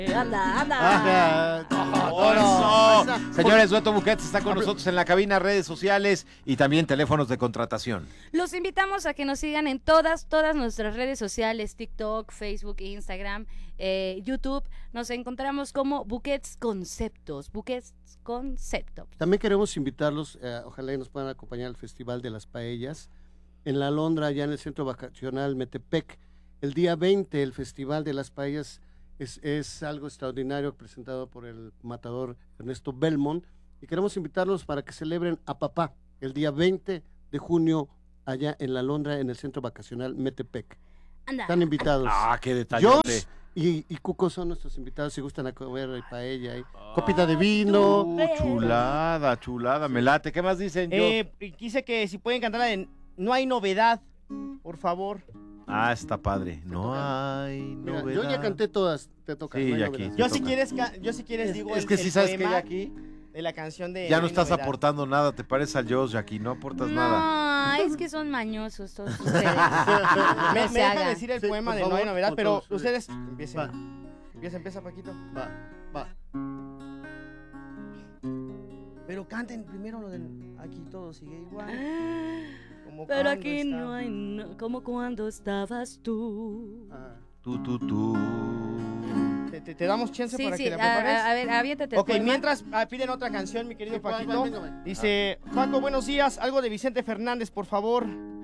Anda. Eso. Señores, Dueto Buquets está con nosotros en la cabina, redes sociales y también teléfonos de contratación. Los invitamos a que nos sigan en todas nuestras redes sociales, TikTok, Facebook, Instagram, YouTube. Nos encontramos como Buquets Conceptos. También queremos invitarlos, ojalá y nos puedan acompañar al Festival de las Paellas en La Alondra, allá en el Centro Vacacional Metepec. El día 20, el Festival de las Paellas es algo extraordinario presentado por el matador Ernesto Belmont, y queremos invitarlos para que celebren a papá el día 20 de junio allá en La Alondra, en el Centro Vacacional Metepec. Anda. Están invitados. Qué detalle. Josh y Cuco son nuestros invitados, si gustan a comer paella y copita de vino. Chulada, me late. ¿Qué más dicen? Quise que si pueden cantar la de No hay novedad, por favor. Está padre. No hay Mira, novedad. yo ya canté todas, te toca. Sí, no hay Jackie. novedad. Yo si quieres digo Es que si sabes que poema ya aquí de la canción de ya No no hay estás novedad. aportando nada, te pareces al Josh, Jackie, no aportas nada. No, es que son mañosos todos ustedes. Me No se dejan hagan. decir el Sí, poema por de No hay favor, novedad, con pero todos, sí. ustedes empiecen. Va. Empieza, Paquito. Va. Pero canten primero lo del Aquí todo sigue igual. Como Pero cuando aquí estaba. no hay como cuando estabas tú. Tú. ¿Te damos chance Sí, para sí, que la prepares? a ver, aviéntate. el Ok, poema. mientras piden otra canción, mi querido Sí, ¿cuál, Paquito. venga. Dice, Paco, buenos días, algo de Vicente Fernández, por favor.